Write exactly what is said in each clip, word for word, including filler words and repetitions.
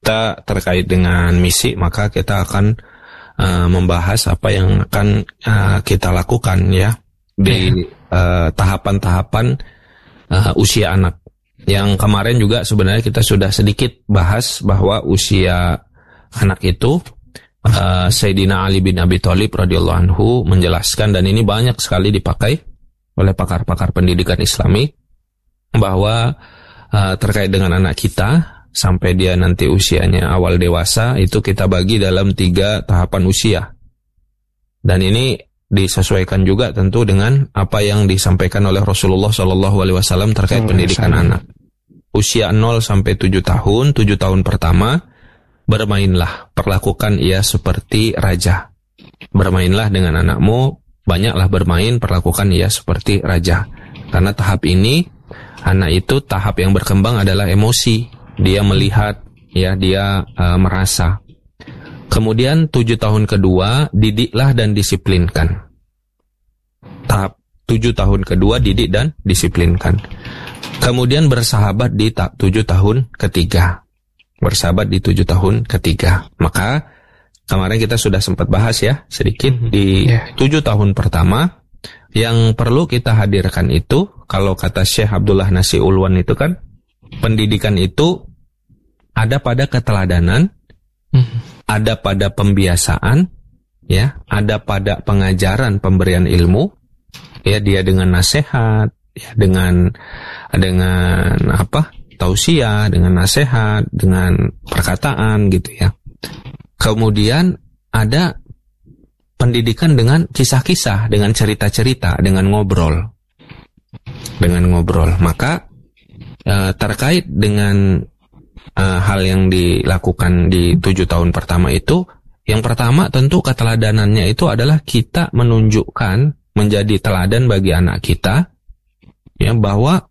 kita terkait dengan misi, maka kita akan uh, membahas apa yang akan uh, kita lakukan ya di uh, tahapan-tahapan uh, usia anak. Yang kemarin juga sebenarnya kita sudah sedikit bahas bahwa usia anak itu uh, Sayyidina Ali bin Abi Thalib radhiyallahu anhu menjelaskan, dan ini banyak sekali dipakai oleh pakar-pakar pendidikan Islami, bahwa uh, terkait dengan anak kita sampai dia nanti usianya awal dewasa itu kita bagi dalam tiga tahapan usia. Dan ini disesuaikan juga tentu dengan apa yang disampaikan oleh Rasulullah shallallahu alaihi wasallam terkait oh, pendidikan salam. anak. Usia nol sampai tujuh tahun, tujuh tahun pertama, bermainlah, perlakukan ia seperti raja. Bermainlah dengan anakmu, banyaklah bermain, perlakukan ia seperti raja. Karena tahap ini, anak itu tahap yang berkembang adalah emosi. Dia melihat, ya dia uh, merasa. Kemudian tujuh tahun kedua, didiklah dan disiplinkan. Tahap tujuh tahun kedua, didik dan disiplinkan. Kemudian bersahabat di ta- tujuh tahun ketiga. Bersahabat di tujuh tahun ketiga. Maka kemarin kita sudah sempat bahas ya sedikit mm-hmm. di yeah. tujuh tahun pertama. Yang perlu kita hadirkan itu, kalau kata Syekh Abdullah Nasi Ulwan itu kan, pendidikan itu ada pada keteladanan, mm-hmm. ada pada pembiasaan, ya, ada pada pengajaran pemberian ilmu, ya dia dengan nasihat, ya dengan dengan apa? tausiah, dengan nasihat, dengan perkataan gitu ya. Kemudian ada pendidikan dengan kisah-kisah, dengan cerita-cerita, dengan ngobrol. Dengan ngobrol. Maka e, terkait dengan e, hal yang dilakukan di tujuh tahun pertama itu, yang pertama tentu keteladanannya itu adalah kita menunjukkan, menjadi teladan bagi anak kita, ya, bahwa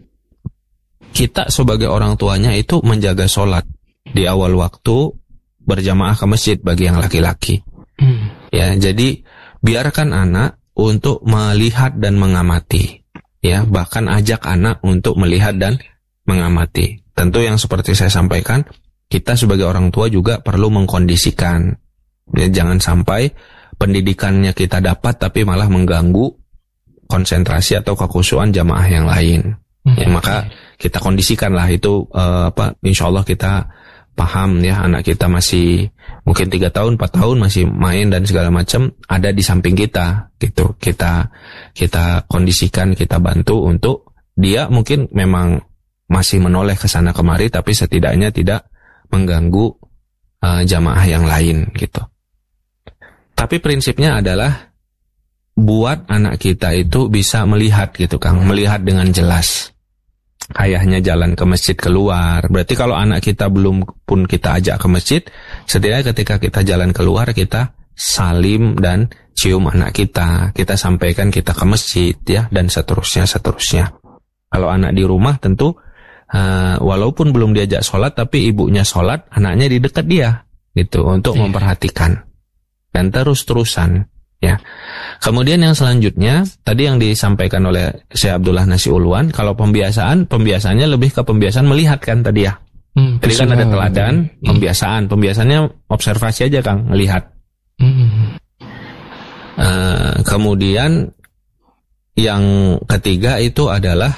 kita sebagai orang tuanya itu menjaga sholat di awal waktu, berjamaah ke masjid bagi yang laki-laki. Hmm. Ya, jadi biarkan anak untuk melihat dan mengamati. Ya, bahkan ajak anak untuk melihat dan mengamati. Tentu yang seperti saya sampaikan, kita sebagai orang tua juga perlu mengkondisikan. Ya, jangan sampai pendidikannya kita dapat tapi malah mengganggu konsentrasi atau kekhusyuan jamaah yang lain. Ya, maka kita kondisikanlah itu uh, apa insya Allah kita paham ya, anak kita masih mungkin tiga tahun, empat tahun masih main dan segala macam, ada di samping kita gitu. Kita kita kondisikan, kita bantu untuk dia mungkin memang masih menoleh ke sana kemari tapi setidaknya tidak mengganggu uh, jamaah yang lain gitu. Tapi prinsipnya adalah buat anak kita itu bisa melihat gitu Kang, melihat dengan jelas. Ayahnya jalan ke masjid keluar, berarti kalau anak kita belum pun kita ajak ke masjid, setidaknya ketika kita jalan keluar kita salim dan cium anak kita, kita sampaikan kita ke masjid ya, dan seterusnya seterusnya. Kalau anak di rumah tentu uh, walaupun belum diajak sholat tapi ibunya sholat, anaknya di dekat dia gitu untuk yeah. memperhatikan dan terus-terusan. Ya. Kemudian yang selanjutnya tadi yang disampaikan oleh Syekh Abdullah Nasi Ulwan, kalau pembiasaan, pembiasaannya lebih ke pembiasaan melihat kan tadi ya. Hmm, Jadi kan ada teladan, hmm. pembiasaan, pembiasaannya observasi aja Kang, melihat. Hmm. Uh, kemudian yang ketiga itu adalah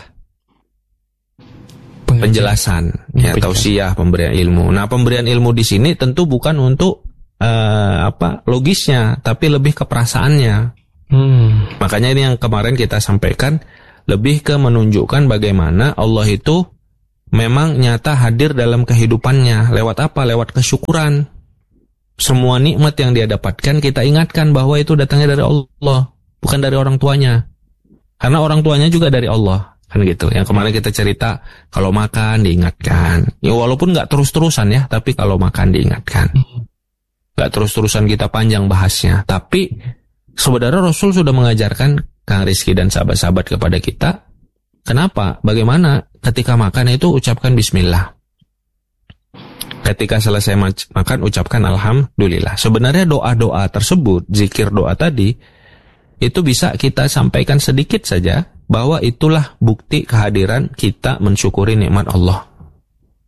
penjelasan, ya, tausiah, pemberian ilmu. Nah, pemberian ilmu di sini tentu bukan untuk Uh, apa logisnya, tapi lebih ke perasaannya. Hmm. Makanya ini yang kemarin kita sampaikan, lebih ke menunjukkan bagaimana Allah itu memang nyata hadir dalam kehidupannya. Lewat apa? Lewat kesyukuran. Semua nikmat yang dia dapatkan kita ingatkan bahwa itu datangnya dari Allah, bukan dari orang tuanya. Karena orang tuanya juga dari Allah, kan gitu. Yang kemarin kita cerita, kalau makan diingatkan. Ya walaupun nggak terus-terusan ya, tapi kalau makan diingatkan. Gak terus-terusan kita panjang bahasnya, tapi sebenarnya Rasul sudah mengajarkan Kang Rizky dan sahabat-sahabat kepada kita. Kenapa? Bagaimana ketika makan itu ucapkan bismillah. Ketika selesai makan ucapkan alhamdulillah. Sebenarnya doa-doa tersebut, zikir doa tadi, itu bisa kita sampaikan sedikit saja, bahwa itulah bukti kehadiran kita mensyukuri nikmat Allah.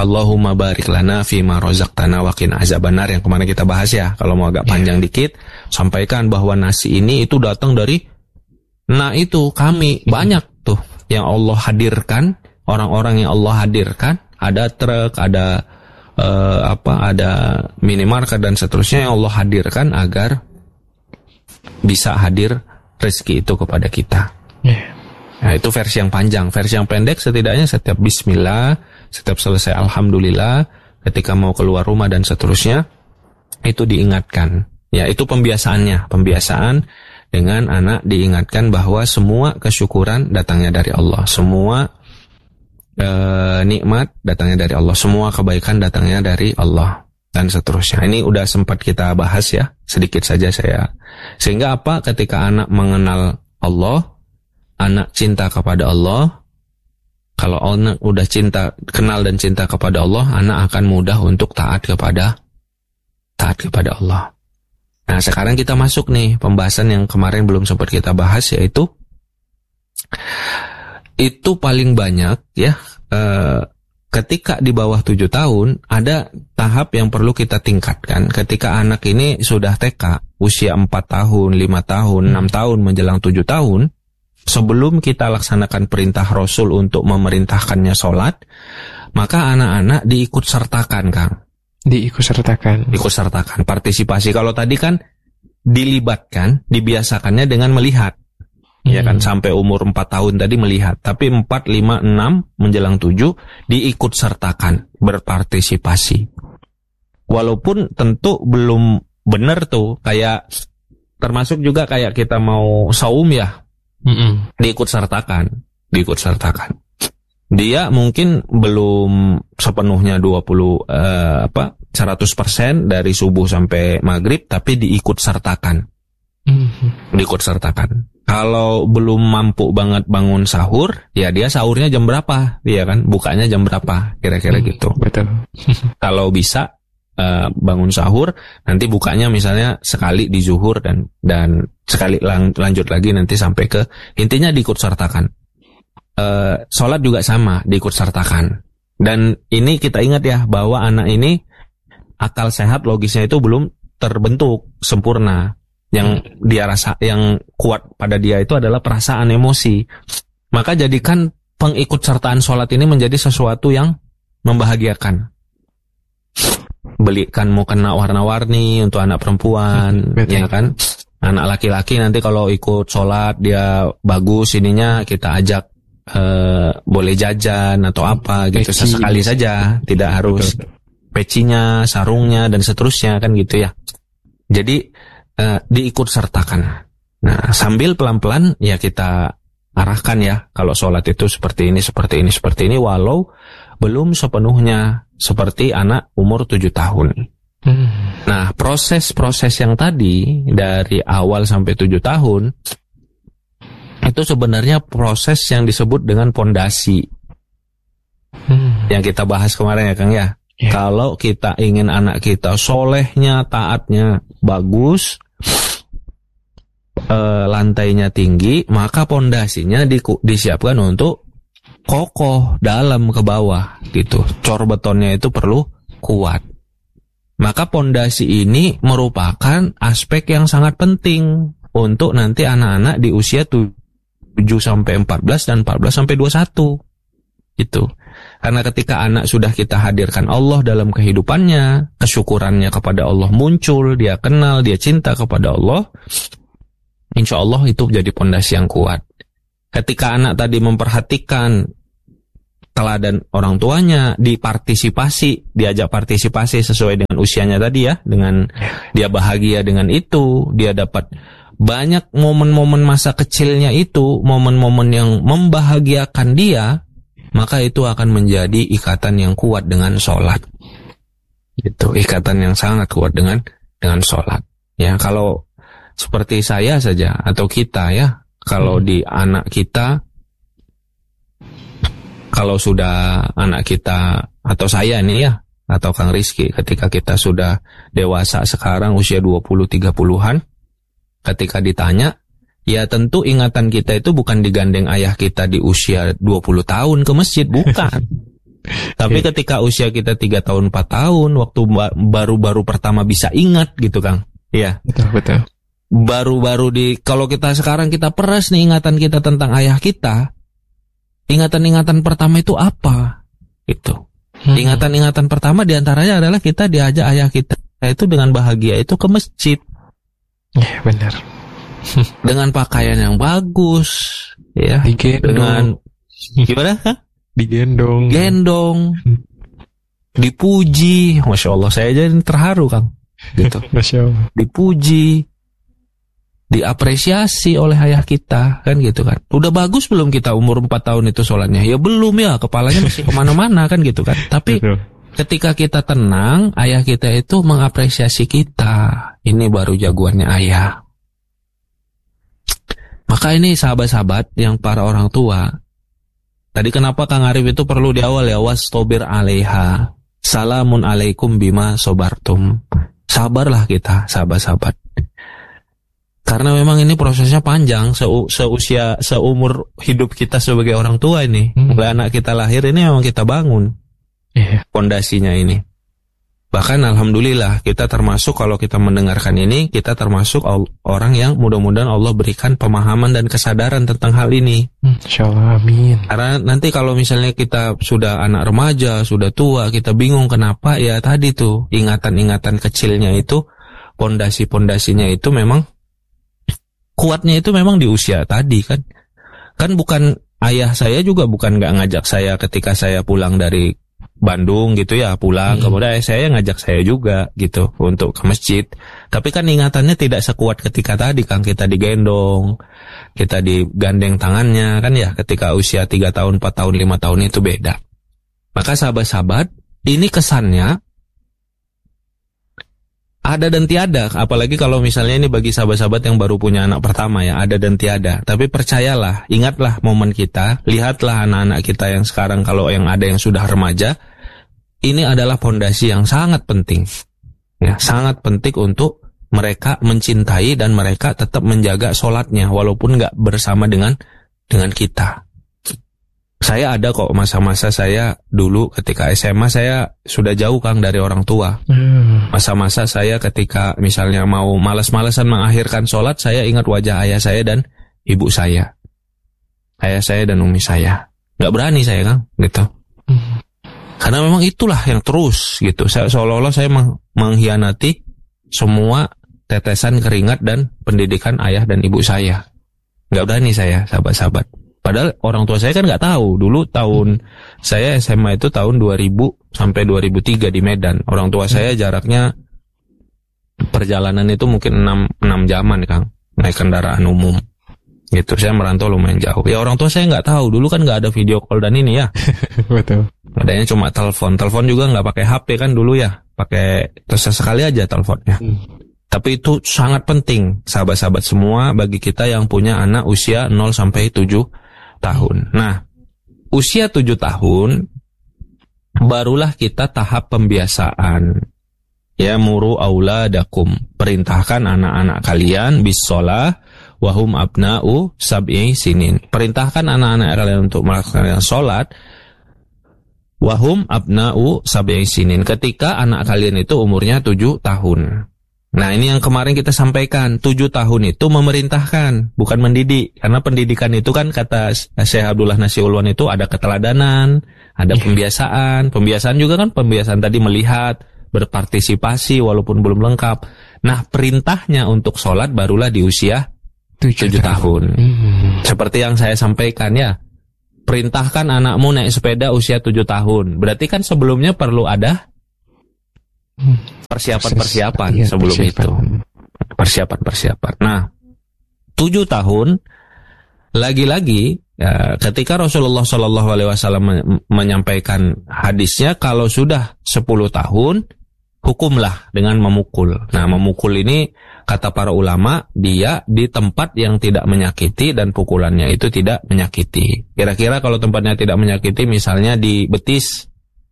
Allahumma barik lana fima razaqtana wa qina azabannar yang kemarin kita bahas ya. Kalau mau agak panjang yeah. dikit, sampaikan bahwa nasi ini itu datang dari nah itu kami banyak tuh yang Allah hadirkan, orang-orang yang Allah hadirkan, ada truk, ada uh, apa, ada minimarket dan seterusnya yang Allah hadirkan agar bisa hadir rezeki itu kepada kita. Yeah. Nah, itu versi yang panjang. Versi yang pendek setidaknya setiap bismillah, setiap selesai alhamdulillah, ketika mau keluar rumah dan seterusnya, itu diingatkan. Ya, itu pembiasaannya. Pembiasaan dengan anak diingatkan bahwa semua kesyukuran datangnya dari Allah. Semua eh, nikmat datangnya dari Allah. Semua kebaikan datangnya dari Allah. Dan seterusnya. Ini udah sempat kita bahas ya. Sedikit saja saya. Sehingga apa? Ketika anak mengenal Allah, anak cinta kepada Allah, kalau anak udah cinta, kenal dan cinta kepada Allah, anak akan mudah untuk taat kepada taat kepada Allah. Nah, sekarang kita masuk nih pembahasan yang kemarin belum sempat kita bahas, yaitu itu paling banyak ya eh, ketika di bawah tujuh tahun ada tahap yang perlu kita tingkatkan. Ketika anak ini sudah T K, usia empat tahun, lima tahun, enam tahun menjelang tujuh tahun, sebelum kita laksanakan perintah Rasul untuk memerintahkannya sholat, maka anak-anak diikut sertakan, Kang. Diikut sertakan. Ikut sertakan, partisipasi. Kalau tadi kan dilibatkan, dibiasakannya dengan melihat. Hmm. Ya kan, sampai umur empat tahun tadi melihat. Tapi empat, lima, enam, menjelang tujuh, diikut sertakan, berpartisipasi. Walaupun tentu belum benar tuh, kayak, termasuk juga kayak kita mau saum ya, Mm-mm. diikut sertakan, diikut sertakan. Dia mungkin belum sepenuhnya dua puluh eh, apa seratus persen dari subuh sampai maghrib, tapi diikut sertakan. Mm-hmm. Diikut sertakan. Kalau belum mampu banget bangun sahur, ya dia sahurnya jam berapa? Dia kan bukanya jam berapa? Kira-kira mm, gitu. Betul. Kalau bisa Uh, bangun sahur, nanti bukanya misalnya sekali di zuhur dan dan sekali lang, lanjut lagi nanti sampai ke, intinya diikut sertakan. Uh, sholat juga sama, diikut sertakan. Dan ini kita ingat ya bahwa anak ini akal sehat logisnya itu belum terbentuk sempurna. Yang dia rasa, yang kuat pada dia itu adalah perasaan emosi. Maka jadikan pengikut sertaan sholat ini menjadi sesuatu yang membahagiakan. Belikan mau kena warna-warni untuk anak perempuan, betul. Ya kan? Anak laki-laki nanti kalau ikut sholat dia bagus ininya, kita ajak eh, boleh jajan atau apa gitu. Peci. Sesekali saja, tidak harus betul. Pecinya, sarungnya dan seterusnya kan gitu ya. Jadi eh, diikut sertakan. Nah, sambil pelan-pelan ya kita arahkan ya, kalau sholat itu seperti ini, seperti ini, seperti ini, walau belum sepenuhnya seperti anak umur tujuh tahun. Hmm. Nah, proses-proses yang tadi dari awal sampai tujuh tahun itu sebenarnya proses yang disebut dengan pondasi. Hmm. Yang kita bahas kemarin ya, Kang ya. Yeah. Kalau kita ingin anak kita solehnya, taatnya bagus, eh, lantainya tinggi, maka pondasinya di, disiapkan untuk kokoh dalam ke bawah gitu. Cor betonnya itu perlu kuat. Maka pondasi ini merupakan aspek yang sangat penting untuk nanti anak-anak di usia tujuh sampai empat belas dan empat belas sampai dua puluh satu. Gitu. Karena ketika anak sudah kita hadirkan Allah dalam kehidupannya, kesyukurannya kepada Allah muncul, dia kenal, dia cinta kepada Allah, insya Allah itu jadi pondasi yang kuat. Ketika anak tadi memperhatikan teladan orang tuanya, dipartisipasi, diajak partisipasi sesuai dengan usianya tadi ya, dengan dia bahagia dengan itu, dia dapat banyak momen-momen masa kecilnya itu, momen-momen yang membahagiakan dia, maka itu akan menjadi ikatan yang kuat dengan sholat. Itu ikatan yang sangat kuat dengan dengan sholat. Ya, kalau seperti saya saja atau kita ya, kalau hmm. di anak kita, kalau sudah anak kita atau saya nih ya, atau Kang Rizky, ketika kita sudah dewasa sekarang usia dua puluh tiga puluhan, ketika ditanya, ya tentu ingatan kita itu bukan digandeng ayah kita di usia dua puluh tahun ke masjid, bukan. Tapi ketika usia kita tiga tahun, empat tahun, waktu baru-baru pertama bisa ingat gitu, Kang. Iya. Betul, betul. Baru-baru di, kalau kita sekarang kita peras nih ingatan kita tentang ayah kita, ingatan-ingatan pertama itu apa? Gitu. Hmm. Ingatan-ingatan pertama diantaranya adalah kita diajak ayah kita itu dengan bahagia itu ke masjid. Ya, benar. Dengan pakaian yang bagus, ya. Digendong. Dengan gimana? Digendong. Gendong. Dipuji. Masya Allah, saya jadi terharu, Kang. Gitu. Masya Allah. Dipuji. Diapresiasi oleh ayah kita, kan gitu kan. Udah bagus belum kita umur empat tahun itu sholatnya? Ya belum ya, kepalanya masih kemana-mana kan gitu kan. Tapi betul. Ketika kita tenang, ayah kita itu mengapresiasi kita. Ini baru jagoannya ayah. Maka ini sahabat-sahabat yang para orang tua. Tadi kenapa Kang Arif itu perlu di awal ya, wastobir alaiha. Salamun alaikum bima sobartum. Sabarlah kita, sahabat-sahabat. Karena memang ini prosesnya panjang, seu- seusia, seumur hidup kita sebagai orang tua ini. Hmm. Mulai anak kita lahir ini memang kita bangun. Yeah. Fondasinya ini. Bahkan alhamdulillah kita termasuk, kalau kita mendengarkan ini, kita termasuk orang yang mudah-mudahan Allah berikan pemahaman dan kesadaran tentang hal ini. Insyaallah, amin. Karena nanti kalau misalnya kita sudah anak remaja, sudah tua, kita bingung kenapa, ya tadi tuh ingatan-ingatan kecilnya itu, pondasi-pondasinya itu memang kuatnya itu memang di usia tadi kan. Kan bukan, ayah saya juga bukan gak ngajak saya ketika saya pulang dari Bandung gitu ya, pulang hmm. kemudian saya ngajak saya juga gitu untuk ke masjid. Tapi kan ingatannya tidak sekuat ketika tadi Kang, kita digendong, kita digandeng tangannya kan ya, ketika usia tiga tahun, empat tahun, lima tahun itu beda. Maka sahabat-sahabat, ini kesannya ada dan tiada, apalagi kalau misalnya ini bagi sahabat-sahabat yang baru punya anak pertama ya, ada dan tiada. Tapi percayalah, ingatlah momen kita, lihatlah anak-anak kita yang sekarang, kalau yang ada yang sudah remaja, ini adalah pondasi yang sangat penting. Ya, sangat penting untuk mereka mencintai dan mereka tetap menjaga sholatnya walaupun nggak bersama dengan dengan kita. Saya ada kok masa-masa saya dulu ketika S M A saya sudah jauh Kang dari orang tua. Masa-masa saya ketika misalnya mau malas-malasan mengakhirkan sholat, saya ingat wajah ayah saya dan ibu saya. Ayah saya dan umi saya. Nggak berani saya Kang, gitu. Karena memang itulah yang terus gitu. Saya, seolah-olah saya meng, mengkhianati semua tetesan keringat dan pendidikan ayah dan ibu saya. Nggak berani saya, sahabat-sahabat. Padahal orang tua saya kan nggak tahu. Dulu tahun saya S M A itu tahun dua ribu sampai dua ribu tiga di Medan. Orang tua saya jaraknya perjalanan itu mungkin enam jaman Kang, naik kendaraan umum. Gitu, saya merantau lumayan jauh. Ya orang tua saya nggak tahu. Dulu kan nggak ada video call dan ini ya. Betul. Adanya cuma telepon. Telepon juga nggak pakai H P kan dulu ya. Pakai terus sekali aja teleponnya. Hmm. Tapi itu sangat penting, sahabat-sahabat semua, bagi kita yang punya anak usia nol sampai tujuh tahun. Nah, usia tujuh tahun barulah kita tahap pembiasaan. Ya muru auladakum, perintahkan anak-anak kalian bisolah wahum abna'u sab'i sinin. Perintahkan anak-anak kalian untuk melaksanakan sholat wahum abna'u sab'i sinin, ketika anak kalian itu umurnya tujuh tahun. Nah ini yang kemarin kita sampaikan, tujuh tahun itu memerintahkan, bukan mendidik. Karena pendidikan itu kan kata Syekh Abdullah Nasiulwan itu ada keteladanan, ada pembiasaan. Pembiasaan juga kan pembiasaan tadi melihat, berpartisipasi walaupun belum lengkap. Nah perintahnya untuk sholat barulah di usia tujuh tahun. Hmm. Seperti yang saya sampaikan ya, perintahkan anakmu naik sepeda usia tujuh tahun. Berarti kan sebelumnya perlu ada persiapan-persiapan ya, sebelum persiapan. Itu. Persiapan-persiapan. Nah, tujuh tahun, lagi-lagi ya, ketika Rasulullah Shallallahu Alaihi Wasallam menyampaikan hadisnya, kalau sudah sepuluh tahun, hukumlah dengan memukul. Nah, memukul ini kata para ulama, dia di tempat yang tidak menyakiti dan pukulannya itu tidak menyakiti. Kira-kira kalau tempatnya tidak menyakiti, misalnya di betis.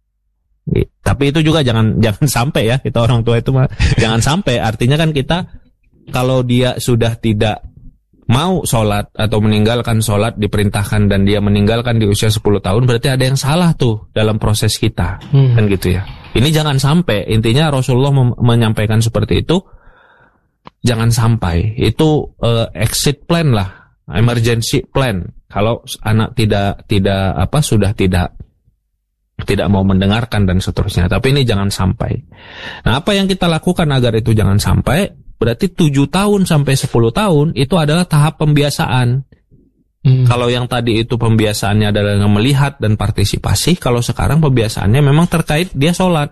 Tapi itu juga jangan jangan sampai ya, kita orang tua itu mah jangan sampai. Artinya kan kita kalau dia sudah tidak mau sholat atau meninggalkan sholat diperintahkan dan dia meninggalkan di usia sepuluh tahun, berarti ada yang salah tuh dalam proses kita. Hmm. Kan gitu ya. Ini jangan sampai, intinya Rasulullah mem- menyampaikan seperti itu, jangan sampai. Itu uh, exit plan lah, emergency plan. Kalau anak tidak tidak apa sudah tidak tidak mau mendengarkan dan seterusnya. Tapi ini jangan sampai. Nah, apa yang kita lakukan agar itu jangan sampai? Berarti tujuh tahun sampai sepuluh tahun itu adalah tahap pembiasaan. Hmm. Kalau yang tadi itu pembiasaannya adalah melihat dan partisipasi, kalau sekarang pembiasaannya memang terkait dia sholat.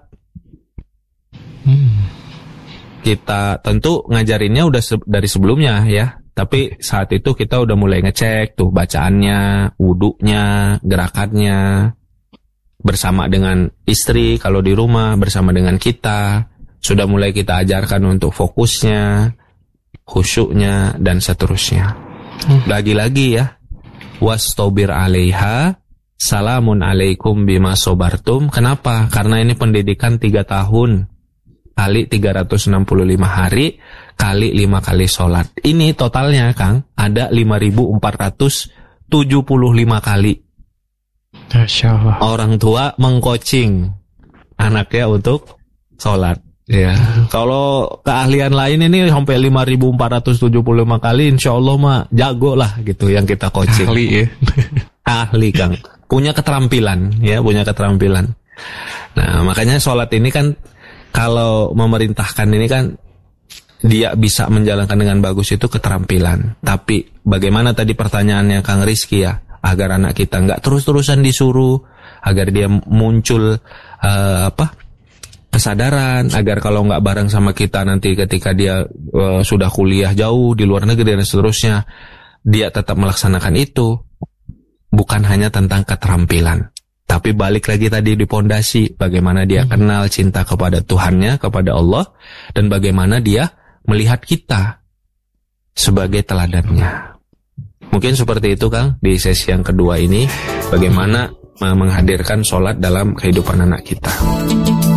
Hmm. Kita tentu ngajarinnya udah se- dari sebelumnya ya, tapi saat itu kita udah mulai ngecek tuh bacaannya, wudunya, gerakannya, bersama dengan istri kalau di rumah, bersama dengan kita. Sudah mulai kita ajarkan untuk fokusnya, khusyuknya, dan seterusnya. Hmm. Lagi-lagi ya, wastobir alaiha, salamun alaikum bima sobartum. Kenapa? Karena ini pendidikan tiga tahun, kali tiga ratus enam puluh lima hari, kali lima kali sholat. Ini totalnya, Kang, ada lima ribu empat ratus tujuh puluh lima kali. Masya Allah. Orang tua mengcoaching anaknya untuk sholat. Ya, kalau keahlian lain ini sampai lima ribu empat ratus tujuh puluh lima kali, insya Allah mah jago lah gitu yang kita coaching. Ahli ya. Ahli, Kang. Punya keterampilan, ya, punya keterampilan. Nah, makanya sholat ini kan, kalau memerintahkan ini kan, dia bisa menjalankan dengan bagus itu keterampilan. Tapi bagaimana tadi pertanyaannya Kang Rizky ya, agar anak kita nggak terus-terusan disuruh, agar dia muncul uh, apa? kesadaran, agar kalau nggak bareng sama kita nanti ketika dia uh, sudah kuliah jauh di luar negeri dan seterusnya, dia tetap melaksanakan itu. Bukan hanya tentang keterampilan, tapi balik lagi tadi di pondasi, bagaimana dia kenal cinta kepada Tuhannya, kepada Allah, dan bagaimana dia melihat kita sebagai teladannya. Mungkin seperti itu, Kang, di sesi yang kedua ini, bagaimana menghadirkan sholat dalam kehidupan anak kita.